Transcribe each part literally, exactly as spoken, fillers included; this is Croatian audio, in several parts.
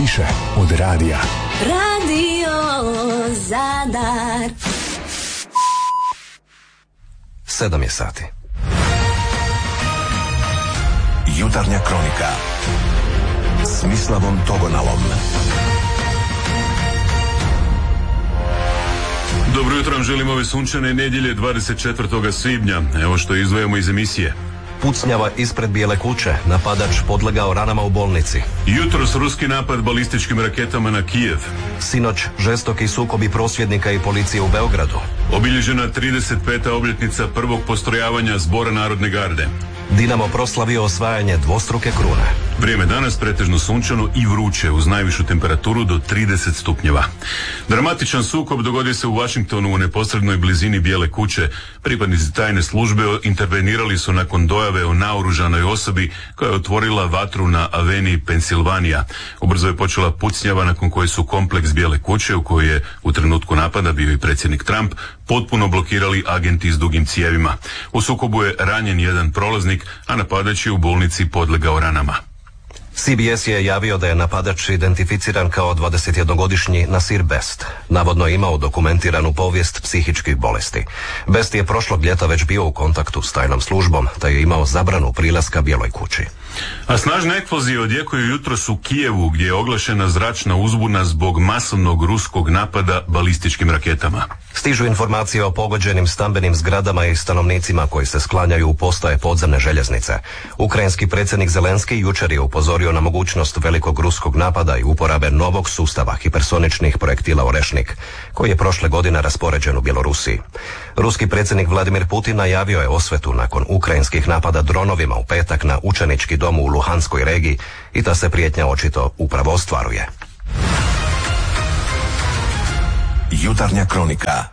Više od radija. Radio Zadar. Sedam je sati. Jutarnja kronika s Mislavom Togonalom. Dobro jutro vam želim ove sunčane nedjelje dvadeset četvrtog svibnja. Evo što izdvajamo iz emisije. Pucnjava ispred Bijele kuće, napadač podlegao ranama u bolnici. Jutros ruski napad balističkim raketama na Kijev. Sinoć žestoki sukobi prosvjednika i policije u Beogradu. Obilježena trideset peta obljetnica prvog postrojavanja Zbora narodne garde. Dinamo proslavio osvajanje dvostruke krune. Vrijeme danas pretežno sunčano i vruće uz najvišu temperaturu do trideset stupnjeva. Dramatičan sukob dogodio se u Washingtonu u neposrednoj blizini Bijele kuće. Pripadnici tajne službe intervenirali su nakon dojave o naoružanoj osobi koja je otvorila vatru na aveniji Pensilvanija. Ubrzo je počela pucnjava nakon koje su kompleks Bijele kuće, u kojoj je u trenutku napada bio i predsjednik Trump, potpuno blokirali agenti s dugim cijevima. U sukobu je ranjen jedan prolaznik, a napadač je u bolnici podlegao ranama. C B S je javio da je napadač identificiran kao dvadesetjednogodišnji Nasir Best. Navodno je imao dokumentiranu povijest psihičkih bolesti. Best je prošlog ljeta već bio u kontaktu s tajnom službom, te je imao zabranu prilaska Bijeloj kući. A snažne eksplozije odjekuju jutros u Kijevu, gdje je oglašena zračna uzbuna zbog masovnog ruskog napada balističkim raketama. Stižu informacije o pogođenim stambenim zgradama i stanovnicima koji se sklanjaju u postaje podzemne željeznice. Ukrajinski predsjednik Zelenski jučer je upozorio na mogućnost velikog ruskog napada i uporabe novog sustava hipersoničnih projektila Orešnik, koji je prošle godine raspoređen u Bjelorusiji. Ruski predsjednik Vladimir Putin najavio je osvetu nakon ukrajinskih napada dronovima u petak na učenički dom u Luhanskoj regiji i ta se prijetnja očito upravo ostvaruje. Jutarnja kronika.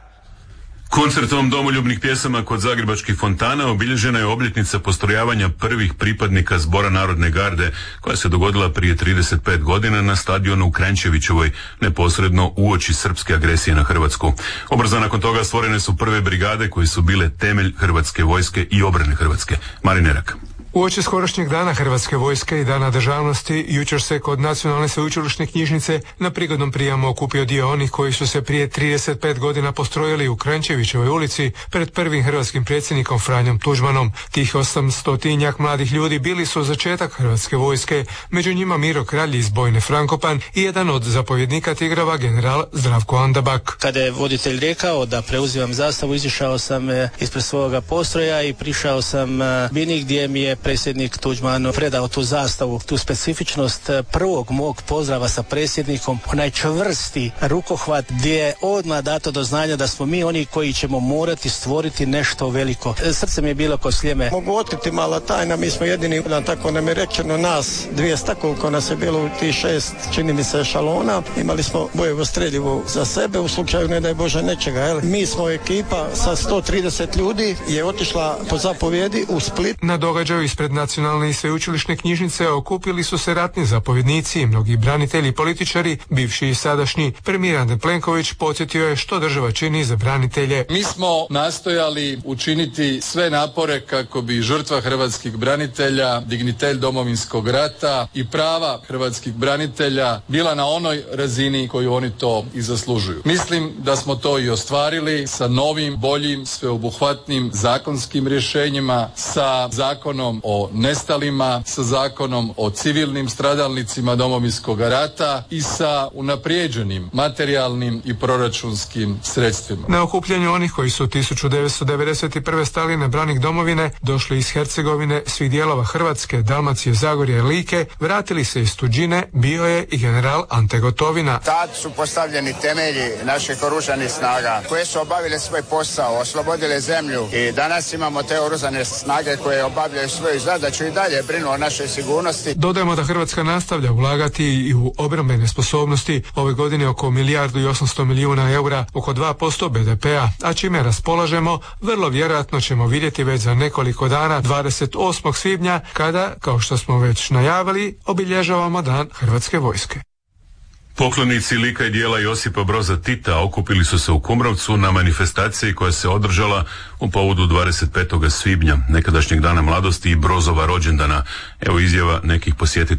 Koncertom domoljubnih pjesama kod zagrebačkih fontana obilježena je obljetnica postrojavanja prvih pripadnika Zbora narodne garde, koja se dogodila prije trideset pet godina na stadionu u Kranjčevićevoj, neposredno uoči srpske agresije na Hrvatsku. Ubrzo nakon toga stvorene su prve brigade koje su bile temelj Hrvatske vojske i obrane Hrvatske. Marin Erak. Uoči skorašnjeg dana Hrvatske vojske i Dana državnosti, jučer se kod Nacionalne sveučilišne knjižnice na prigodnom prijemu okupio dio onih koji su se prije trideset pet godina postrojili u Kranjčevićevoj ulici pred prvim hrvatskim predsjednikom Franjom Tuđmanom. Tih osamstotinjak mladih ljudi bili su začetak Hrvatske vojske, među njima Miro Kralj iz bojne Frankopan i jedan od zapovjednika Tigrova, general Zdravko Andabak. Kada je voditelj rekao da preuzimam zastavu, izišao sam ispred svoga postroja i prišao sam bini gdje mi je predsjednik Tuđman predao tu zastavu, tu specifičnost prvog mog pozdrava sa predsjednikom, onaj čvrsti rukohvat gdje je odmah dato do znanja da smo mi oni koji ćemo morati stvoriti nešto veliko. Srce mi je bilo ko sljeme. Mogu otkriti mala tajna, mi smo jedini, tako nam je rečeno, nas dvjesto koliko nas je bilo u tih šest, čini mi se, šalona. Imali smo bojevo streljivo za sebe u slučaju ne daj Bože nečega. Jel? Mi smo ekipa sa sto trideset ljudi je otišla po zapovjedi u Split. Na događaju ispred Nacionalne i sveučilišne knjižnice okupili su se ratni zapovjednici i mnogi branitelji i političari, bivši i sadašnji. Premijer Andrej Plenković podsjetio je što država čini za branitelje. Mi smo nastojali učiniti sve napore kako bi žrtva hrvatskih branitelja, dignitet Domovinskog rata i prava hrvatskih branitelja bila na onoj razini koju oni to i zaslužuju. Mislim da smo to i ostvarili sa novim, boljim, sveobuhvatnim zakonskim rješenjima, sa zakonom o nestalima, sa zakonom o civilnim stradalnicima Domovinskog rata i sa unaprijeđenim materijalnim i proračunskim sredstvima. Na okupljanju onih koji su tisuću devetsto devedeset prve stali na branik domovine, došli iz Hercegovine, svih dijelova Hrvatske, Dalmacije, Zagorja i Like, vratili se iz tuđine, bio je i general Ante Gotovina. Tad su postavljeni temelji naših oružanih snaga koje su obavile svoj posao, oslobodile zemlju i danas imamo te oružane snage koje obavljaju svoju zadaću i dalje brinu o našoj sigurnosti. Dodajemo da Hrvatska nastavlja ulagati i u obrambene sposobnosti, ove godine oko milijardu i osamsto milijuna eura, oko dva posto be de pea, a čime raspolažemo, vrlo vjerojatno ćemo vidjeti već za nekoliko dana, dvadeset osmog svibnja, kada, kao što smo već najavili, obilježavamo Dan Hrvatske vojske. Poklonici lika i djela Josipa Broza Tita okupili su se u Kumrovcu na manifestaciji koja se održala u povodu dvadeset petog svibnja, nekadašnjeg Dana mladosti i Brozova rođendana. Evo izjava nekih posjetitelja.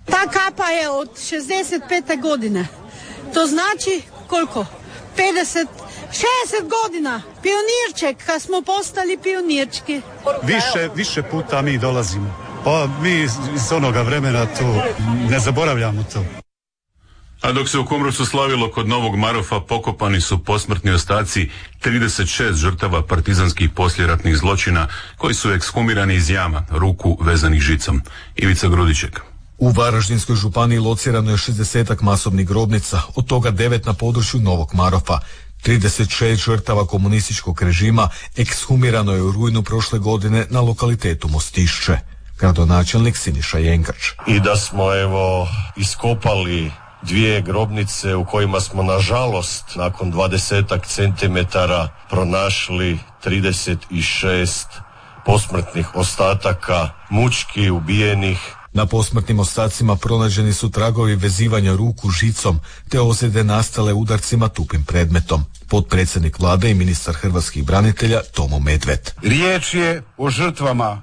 Ta kapa je od šezdeset pete godine. To znači koliko? pedeset, šezdeset godina. Pionirček, kad smo postali pionirčki. Više, više puta mi dolazimo. Pa mi iz onoga vremena to ne zaboravljamo to. A dok se u Kumrovcu slavilo kod Novog Marofa, pokopani su posmrtni ostaci trideset šest žrtava partizanskih poslijeratnih zločina koji su ekshumirani iz jama, ruku vezanih žicom. Ivica Grudiček. U Varaždinskoj županiji locirano je šezdesetak masovnih grobnica, od toga devet na području Novog Marofa. trideset šest žrtava komunističkog režima ekshumirano je u rujnu prošle godine na lokalitetu Mostišće. Gradonačelnik Siniša Jenkač. I da smo evo iskopali dvije grobnice u kojima smo nažalost nakon dvadesetak centimetara pronašli trideset šest posmrtnih ostataka mučki ubijenih. Na posmrtnim ostacima pronađeni su tragovi vezivanja ruku žicom te ozljede nastale udarcima tupim predmetom. Potpredsjednik vlade i ministar hrvatskih branitelja Tomo Medved. Riječ je o žrtvama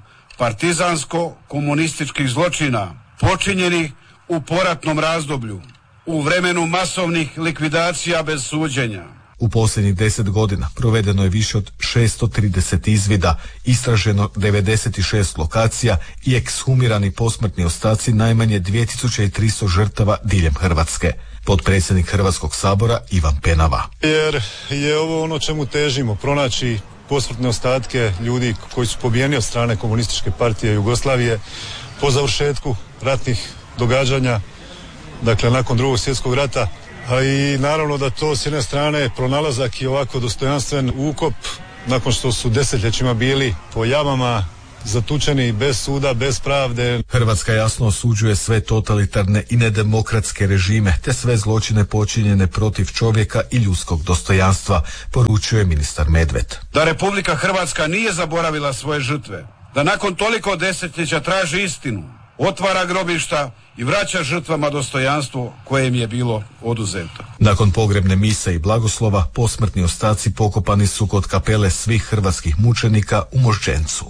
partizansko-komunističkih zločina počinjenih u poratnom razdoblju, u vremenu masovnih likvidacija bez suđenja. U posljednjih deset godina provedeno je više od šesto trideset izvida, istraženo devedeset šest lokacija i ekshumirani posmrtni ostaci najmanje dvije tisuće tristo žrtava diljem Hrvatske. Potpredsjednik Hrvatskog sabora Ivan Penava. Jer je ovo ono čemu težimo, pronaći posmrtne ostatke ljudi koji su pobijeni od strane komunističke partije Jugoslavije po završetku ratnih događanja, dakle nakon drugog svjetskog rata. A i naravno da to s jedne strane pronalazak i ovako dostojanstven ukop nakon što su desetljećima bili po jamama zatučeni bez suda, bez pravde. Hrvatska jasno osuđuje sve totalitarne i nedemokratske režime te sve zločine počinjene protiv čovjeka i ljudskog dostojanstva, poručuje ministar Medved. Da Republika Hrvatska nije zaboravila svoje žrtve, da nakon toliko desetljeća traži istinu, otvara grobišta i vraća žrtvama dostojanstvo koje im je bilo oduzeto. Nakon pogrebne mise i blagoslova, posmrtni ostaci pokopani su kod kapele svih hrvatskih mučenika u Moždžencu.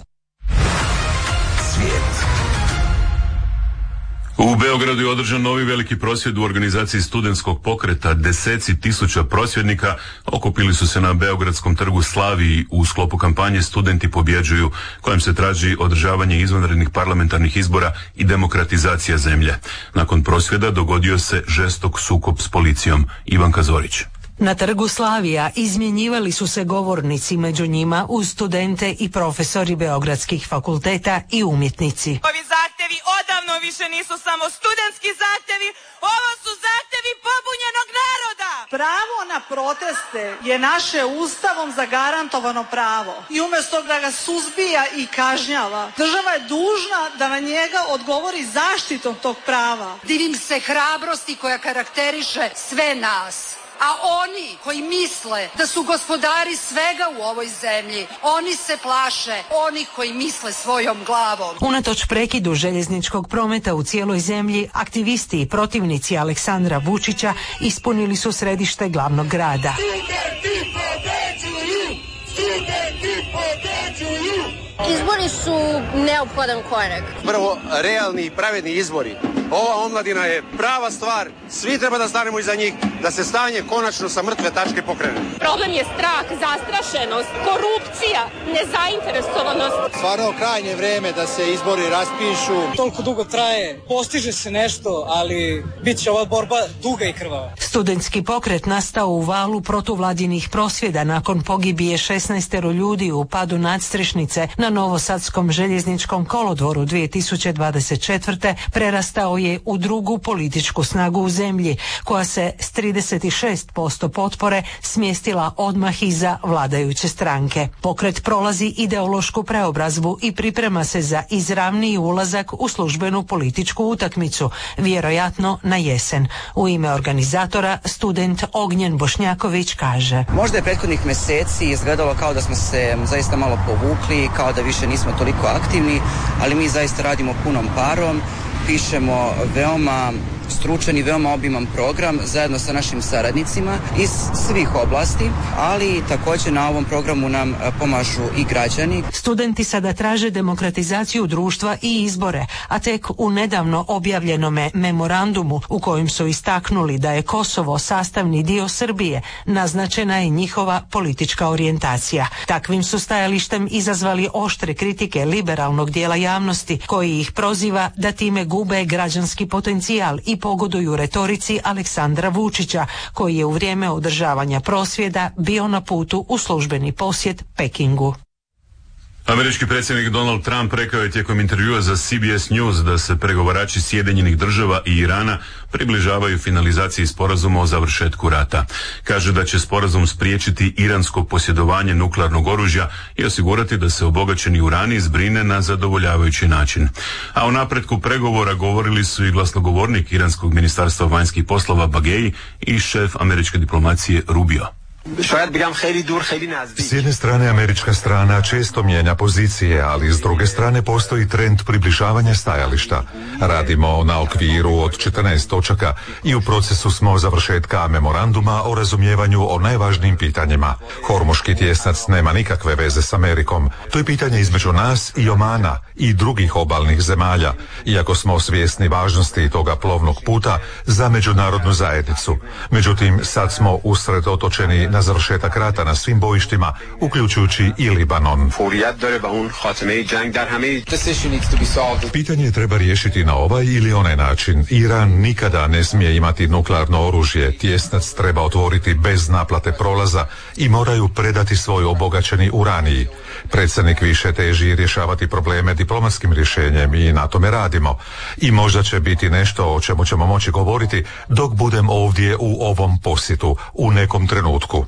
Svijet. U Beogradu je održan novi veliki prosvjed u organizaciji studentskog pokreta. Deseci tisuća prosvjednika okupili su se na Beogradskom trgu Slaviji u sklopu kampanje Studenti pobjeđuju, kojem se traži održavanje izvanrednih parlamentarnih izbora i demokratizacija zemlje. Nakon prosvjeda dogodio se žestok sukob s policijom. Ivanka Zorić. Na trgu Slavija izmjenjivali su se govornici, među njima uz studente i profesori beogradskih fakulteta i umjetnici. Ovi zahtjevi odavno više nisu samo studentski zahtjevi, ovo su zahtjevi pobunjenog naroda. Pravo na proteste je naše ustavom zagarantovano pravo i umjesto da ga suzbija i kažnjava, država je dužna da na njega odgovori zaštitom tog prava. Divim se hrabrosti koja karakteriše sve nas. A oni koji misle da su gospodari svega u ovoj zemlji, oni se plaše onih koji misle svojom glavom. Unatoč prekidu željezničkog prometa u cijeloj zemlji, aktivisti i protivnici Aleksandra Vučića ispunili su središte glavnog grada. Izbori su neophodan korak. Prvo, realni i pravedni izbori. Ova omladina je prava stvar, svi treba da stanemo iza njih, da se stanje konačno sa mrtve tačke pokrene. Problem je strah, zastrašenost, korupcija, nezainteresovanost. Stvarno krajnje vrijeme da se izbori raspišu. Toliko dugo traje, postiže se nešto, ali bit će ova borba duga i krvava. Studentski pokret nastao u valu protuvladinih prosvjeda nakon pogibije šesnaestero ljudi u padu nadstrešnice na Novosadskom željezničkom kolodvoru dvije tisuće dvadeset četvrte prerastao je u drugu političku snagu u zemlji, koja se s trideset šest posto potpore smjestila odmah iza vladajuće stranke. Pokret prolazi ideološku preobrazbu i priprema se za izravniji ulazak u službenu političku utakmicu, vjerojatno na jesen. U ime organizatora student Ognjen Bošnjaković kaže: Možda je prethodnih mjeseci izgledalo kao da smo se zaista malo povukli, kao da više nismo toliko aktivni, ali mi zaista radimo punom parom, pišemo veoma stručan i veoma obiman program zajedno sa našim saradnicima iz svih oblasti, ali također na ovom programu nam pomažu i građani. Studenti sada traže demokratizaciju društva i izbore, a tek u nedavno objavljenome memorandumu u kojem su istaknuli da je Kosovo sastavni dio Srbije, naznačena je njihova politička orijentacija. Takvim su stajalištem izazvali oštre kritike liberalnog dijela javnosti, koji ih proziva da time gube građanski potencijal i pogoduju retorici Aleksandra Vučića, koji je u vrijeme održavanja prosvjeda bio na putu u službeni posjet Pekingu. Američki predsjednik Donald Trump rekao je tijekom intervjua za C B S News da se pregovarači Sjedinjenih država i Irana približavaju finalizaciji sporazuma o završetku rata. Kaže da će sporazum spriječiti iransko posjedovanje nuklearnog oružja i osigurati da se obogaćeni urani zbrine na zadovoljavajući način. A o napretku pregovora govorili su i glasnogovornik iranskog ministarstva vanjskih poslova Baghei i šef američke diplomacije Rubio. S jedne strane američka strana često mijenja pozicije, ali s druge strane postoji trend približavanja stajališta. Radimo na okviru od četrnaest točaka i u procesu smo završetka memoranduma o razumijevanju o najvažnijim pitanjima. Hormuški tjesnac nema nikakve veze s Amerikom. To je pitanje između nas i Omana i drugih obalnih zemalja, iako smo svjesni važnosti toga plovnog puta za međunarodnu zajednicu. Međutim, sad smo usredotočeni na završetak rata na svim bojištima, uključujući i Libanon. Pitanje treba riješiti na ovaj ili onaj način. Iran nikada ne smije imati nuklearno oružje, tjesnac treba otvoriti bez naplate prolaza i moraju predati svoj obogaćeni uraniji. Predsjednik više teži rješavati probleme diplomatskim rješenjem i na tome radimo. I možda će biti nešto o čemu ćemo moći govoriti dok budem ovdje u ovom posjetu u nekom trenutku.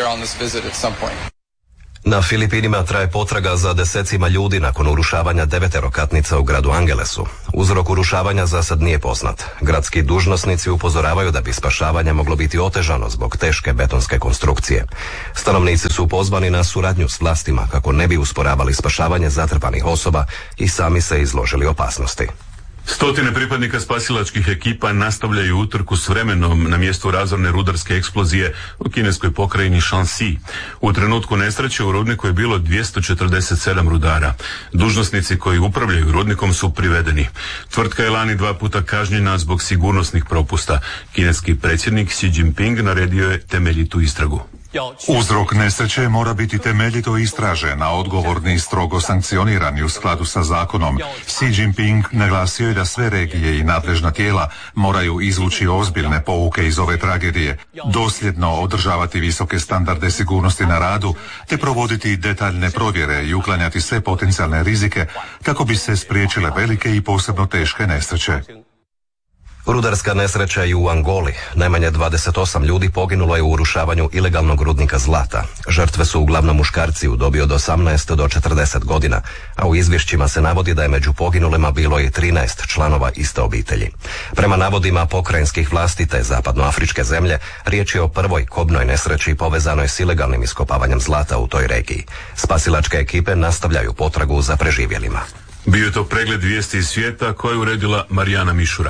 Na Filipinima traje potraga za desecima ljudi nakon urušavanja deveterokatnica u gradu Angelesu. Uzrok urušavanja za sad nije poznat. Gradski dužnosnici upozoravaju da bi spašavanje moglo biti otežano zbog teške betonske konstrukcije. Stanovnici su pozvani na suradnju s vlastima kako ne bi usporavali spašavanje zatrpanih osoba i sami se izložili opasnosti. Stotine pripadnika spasilačkih ekipa nastavljaju utrku s vremenom na mjestu razorne rudarske eksplozije u kineskoj pokrajini Shanxi. U trenutku nesreće u rudniku je bilo dvjesto četrdeset sedam rudara. Dužnosnici koji upravljaju rudnikom su privedeni. Tvrtka je lani dva puta kažnjena zbog sigurnosnih propusta. Kineski predsjednik Xi Jinping naredio je temeljitu istragu. Uzrok nesreće mora biti temeljito istražen, a odgovorni strogo sankcionirani u skladu sa zakonom. Xi Jinping naglasio je da sve regije i nadležna tijela moraju izvući ozbiljne pouke iz ove tragedije, dosljedno održavati visoke standarde sigurnosti na radu, te provoditi detaljne provjere i uklanjati sve potencijalne rizike kako bi se spriječile velike i posebno teške nesreće. Rudarska nesreća i u Angoli. Najmanje dvadeset osam ljudi poginulo je u urušavanju ilegalnog rudnika zlata. Žrtve su uglavnom muškarci u dobi od osamnaest do četrdeset godina, a u izvješćima se navodi da je među poginulima bilo i trinaest članova iste obitelji. Prema navodima pokrajinskih vlasti te zapadnoafričke zemlje, riječ je o prvoj kobnoj nesreći povezanoj s ilegalnim iskopavanjem zlata u toj regiji. Spasilačke ekipe nastavljaju potragu za preživjelima. Bio je to pregled vijesti iz svijeta koje je uredila Marijana Mišura.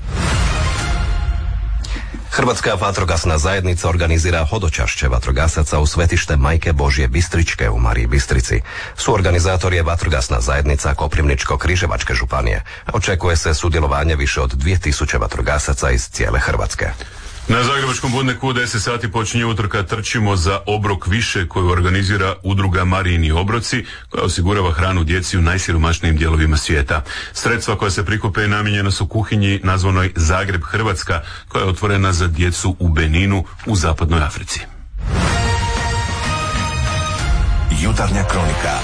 Hrvatska vatrogasna zajednica organizira hodočašće vatrogasaca u svetište Majke Božje Bistričke u Mariji Bistrici. Suorganizator je vatrogasna zajednica Koprivničko-križevačke županije. Očekuje se sudjelovanje više od dvije tisuće vatrogasaca iz cijele Hrvatske. Na Zagrebačkom Budneku u deset sati počinje utrka Trčimo za obrok više koju organizira udruga Marijini obroci koja osigurava hranu djeci u najsiromašnijim dijelovima svijeta. Sredstva koja se prikupe namijenjena su kuhinji nazvanoj Zagreb Hrvatska koja je otvorena za djecu u Beninu u zapadnoj Africi. Jutarnja kronika.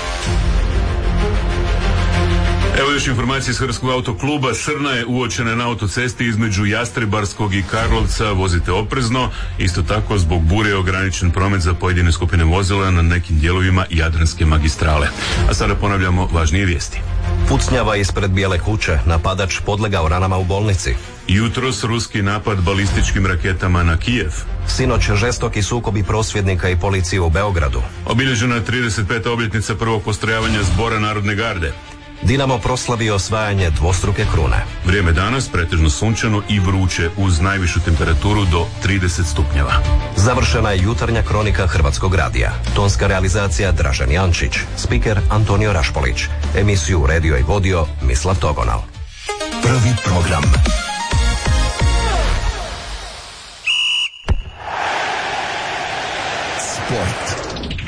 Evo još informacije iz Hrvatskog autokluba. Srna je uočena na autocesti između Jastrebarskog i Karlovca. Vozite oprezno. Isto tako zbog bure je ograničen promet za pojedine skupine vozila na nekim dijelovima Jadranske magistrale. A sada ponavljamo važnije vijesti. Pucnjava ispred Bijele kuće. Napadač podlegao ranama u bolnici. Jutros ruski napad balističkim raketama na Kijev. Sinoć žestoki sukobi prosvjednika i policije u Beogradu. Obilježena je trideset peta obljetnica prvog postrojavanja Zbora Narodne garde. Dinamo proslavio osvajanje dvostruke krune. Vrijeme danas pretežno sunčano i vruće uz najvišu temperaturu do trideset stupnjeva. Završena je jutarnja kronika Hrvatskog radija. Tonska realizacija Dražen Jančić, spiker Antonio Rašpolić. Emisiju redio i vodio Mislav Togonal. Prvi program. Sport.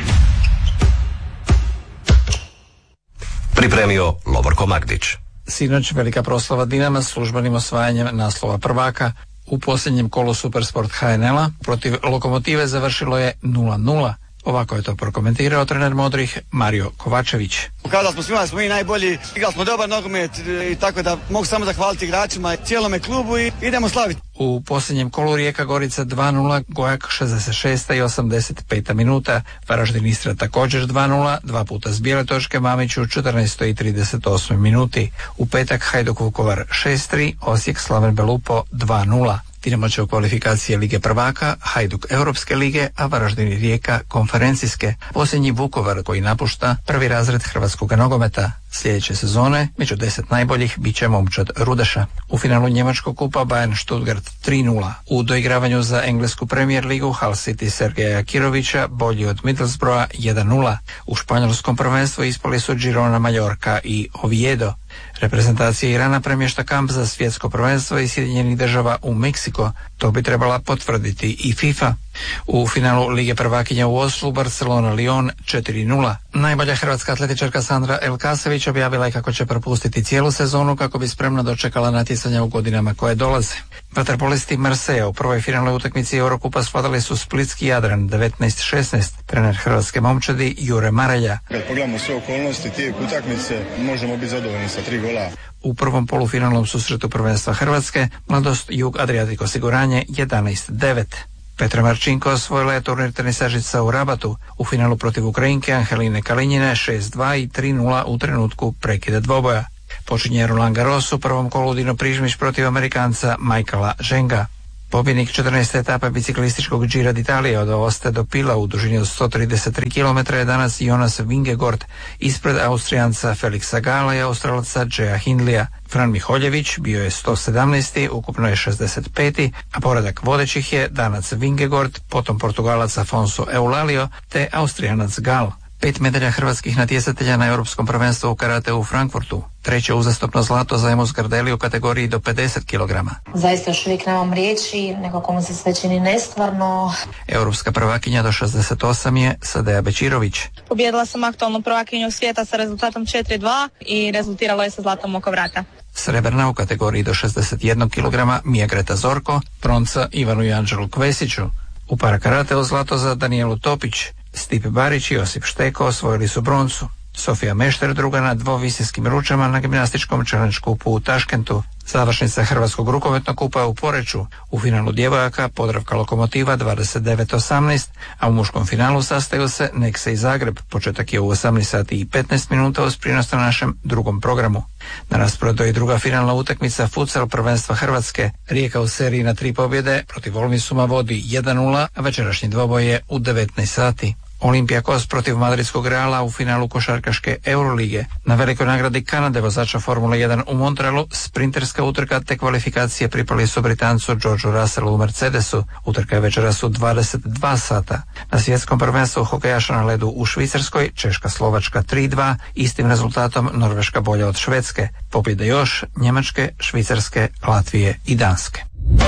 Pripremio Lovorko Magdić. Sinoć velika proslava Dinama s službenim osvajanjem naslova prvaka. U posljednjem kolu Supersport H N L-a protiv Lokomotive završilo je nula nula. Ovako je to prokomentirao trener Modrih Mario Kovačević. Kada smo svima da smo mi najbolji, igrali smo dobar nogomet i tako da mogu samo zahvaliti igračima, cijelome klubu i idemo slaviti. U posljednjem kolu Rijeka Gorica dva nula, Gojak šezdeset šesta i osamdeset peta minuta, Varaždin Istra također dva nula, dva puta s bijele točke Mamiću u četrnaestoj i trideset osmoj minuti. U petak Hajduk Vukovar šest tri, Osijek Slaven Belupo dva nula. Dinamo će u kvalifikacije Lige prvaka, Hajduk Europske lige, a Varaždin i Rijeka konferencijske. Posljednji Vukovar koji napušta prvi razred hrvatskog nogometa. Sljedeće sezone među deset najboljih bit će momčad Rudeša. U finalu njemačkog kupa Bayern Stuttgart tri nula. U doigravanju za englesku Premier ligu Hull City Sergeja Kirovića bolji od Middlesbrougha jedan nula. U španjolskom prvenstvu ispali su Girona, Mallorca i Oviedo. Reprezentacija Irana premješta kamp za svjetsko prvenstvo iz Sjedinjenih država u Meksiko. To bi trebala potvrditi i FIFA. U finalu Lige prvakinja u Oslu Barcelona-Lyon četiri nula. Najbolja hrvatska atletičarka Sandra Elkasević objavila je kako će propustiti cijelu sezonu kako bi spremno dočekala natjecanja u godinama koje dolaze. Vaterpolisti Marseille u prvoj finalnoj utakmici Eurokupa svladali su splitski Jadran devetnaest šesnaest. Trener hrvatske momčadi Jure Marelja. Kad pogledamo sve okolnosti tijek utakmice, možemo biti zadovoljni sa tri gola. U prvom polufinalnom susretu prvenstva Hrvatske Mladost Jug Adriatic osiguranje jedanaest devet. Petra Marčinko osvojila je turnir tenisažica u Rabatu u finalu protiv Ukrajinke Angeline Kalinjine šest dva i tri nula u trenutku prekida dvoboja. Počinje Roland Garros u prvom kolu Dino Prižmić protiv Amerikanca Michaela Ženga. Pobjednik četrnaeste etape biciklističkog Gira d'Italia od Aoste do Pila u dužini od sto trideset tri kilometra je danas Jonas Vingegaard ispred Austrijanca Felixa Gala i Australca Jaya Hindleya. Fran Miholjević bio je sto sedamnaesti, ukupno je šezdeset peti, a poredak vodećih je Danac Vingegaard, potom Portugalac Afonso Eulalio te Austrijanac Gal. Pet medalja hrvatskih natjecatelja na Europskom prvenstvu u karate u Frankfurtu. Treće uzastopno zlato za Emus Gardeli u kategoriji do pedeset kilograma. Zaista još uvijek nemam riječi, nekako mu se sve čini nestvarno. Europska prvakinja do šezdeset osam je Sadeja Bečirović. Pobijedila sam aktualnu prvakinju svijeta sa rezultatom četiri dva i rezultiralo je sa zlatom oko vrata. Srebrna u kategoriji do šezdeset jednog kilograma Mija Greta Zorko, bronca Ivanu i Anđelu Kvesiću. U parakarateu zlato za Danijelu Topić. Stipe Barić i Josip Šteko osvojili su broncu. Sofija Mešter druga na dvovisijskim ručama na gimnastičkom challenge kupu u Taškentu. Završnica Hrvatskog rukometnog kupa u Poreču. U finalu djevojaka Podravka Lokomotiva dvadeset devet osamnaest, a u muškom finalu sastaju se Nekse i Zagreb. Početak je u osamnaest sati i petnaest minuta uz prijenos na našem drugom programu. Na rasporedu je druga finalna utakmica futsal prvenstva Hrvatske. Rijeka u seriji na tri pobjede protiv Olmisuma vodi jedan nula, a večerašnji dvoboj je u devetnaest sati. Olympiakos protiv Madridskog Reala u finalu košarkaške Eurolige. Na velikoj nagradi Kanade vozača Formule jedan u Montrealu sprinterska utrka te kvalifikacije pripali su Britancu Georgeu Russellu u Mercedesu. Utrka je večeras u dvadeset dva sata. Na svjetskom prvenstvu hokejaša na ledu u Švicarskoj Češka Slovačka tri dva, istim rezultatom Norveška bolja od Švedske. Pobjede još Njemačke, Švicarske, Latvije i Danske.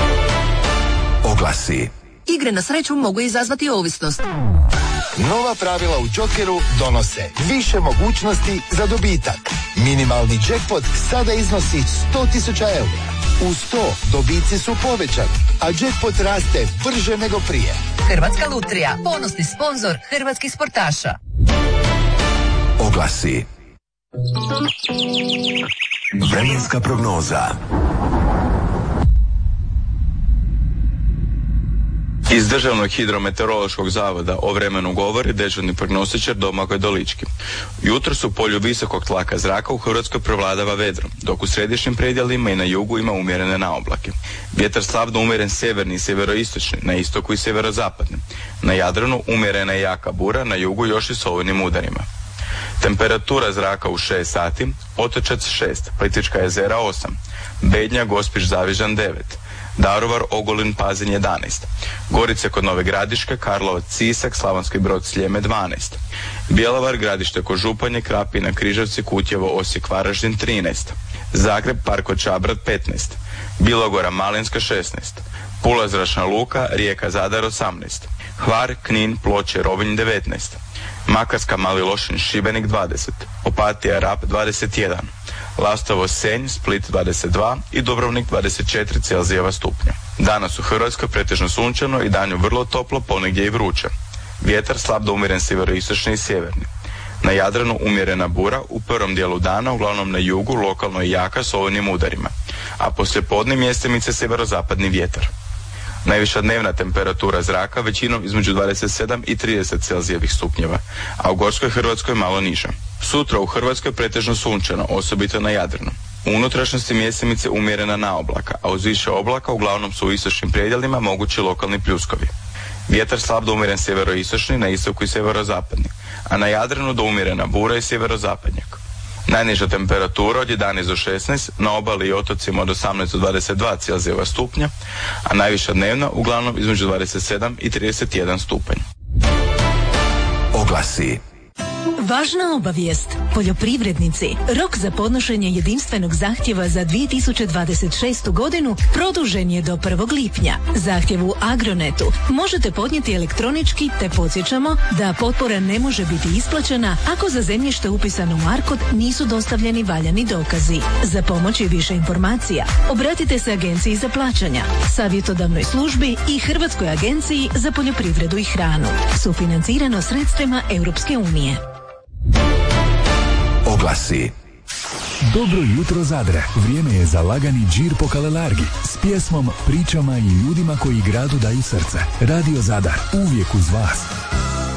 Oglasi. Igre na sreću mogu izazvati ovisnost. Nova pravila u Jokeru donose više mogućnosti za dobitak. Minimalni jackpot sada iznosi sto tisuća eura. Uz to dobici su povećani, a jackpot raste brže nego prije. Hrvatska lutrija, ponosni sponzor hrvatskih sportaša. Oglasi. Vremenska prognoza. Iz Državnog hidrometeorološkog zavoda o vremenu govori dežurni prognostičar Domagoj Dolički. Jutro su u polju visokog tlaka zraka u Hrvatskoj prevladava vedro, dok u središnjim predjelima i na jugu ima umjerene naoblake. Vjetar slabno umjeren sjeverni i sjeveroistočni, na istoku i sjeverozapadni. Na Jadranu umjerena je jaka bura, na jugu još i s olujnim udarima. Temperatura zraka u šest sati, Otočac šest, Plitvička jezera osam, Bednja, Gospić, Zavižan devet, Daruvar, Ogulin, Pazin jedanaest, Gorice kod Nove Gradiške, Karlovac, Sisak, Slavonski Brod, Sljeme dvanaest, Bjelovar, Gradište kod Županje, Krapina, Križevci, Kutjevo, Osijek, Varaždin trinaest, Zagreb, Parko Čabrad petnaest, Bilogora, Malinska šesnaest, Pula, Zračna luka, Rijeka, Zadar osamnaest, Hvar, Knin, Ploče, Rovinj devetnaest, Makarska, Mali Lošinj, Šibenik dvadeset, Opatija, Rab dvadeset jedan, Lastovo, Senj, Split dvadeset dva i Dubrovnik dvadeset četiri Celzijeva stupnja. Danas u Hrvatskoj pretežno sunčano i danju vrlo toplo, ponegdje i vruće. Vjetar slab do umjeren sjeveroistočni i sjeverni. Na Jadranu umjerena bura, u prvom dijelu dana, uglavnom na jugu, lokalno i jaka s olujnim udarima, a poslijepodne mjestimice sjeverozapadni vjetar. Najviša dnevna temperatura zraka većinom između dvadeset sedam i trideset Celzijevih stupnjeva, a u Gorskoj Hrvatskoj malo niža. Sutra u Hrvatskoj pretežno sunčano, osobito na Jadranu. U unutrašnjosti mjestimice umjerena na oblaka, a uz više oblaka uglavnom su u istočnim predjelima mogući lokalni pljuskovi. Vjetar slab do umjeren sjeveroistočni, na istoku i sjeverozapadni, a na Jadranu do umjerena bura i sjeverozapadnjak. Najniža temperatura od jedanaest do šesnaest, na obali i otocima od osamnaest do dvadeset dva Celzijeva stupnja, a najviša dnevna uglavnom između dvadeset sedam i trideset jedan stupanj. Oglasi. Važna obavijest. Poljoprivrednici, rok za podnošenje jedinstvenog zahtjeva za dvije tisuće dvadeset šestu godinu produžen je do prvog lipnja. Zahtjev u Agronetu možete podnijeti elektronički, te podsjećamo da potpora ne može biti isplaćena ako za zemljište upisano u Arkod nisu dostavljeni valjani dokazi. Za pomoć i više informacija obratite se Agenciji za plaćanja, savjetodavnoj službi i Hrvatskoj agenciji za poljoprivredu i hranu. Sufinancirano sredstvima Europske unije. Oglasi. Dobro jutro Zadre. Vrijeme je za lagani džir po Kalelargi s pjesmom, pričama i ljudima koji gradu daju srce. Radio Zadar, uvijek uz vas.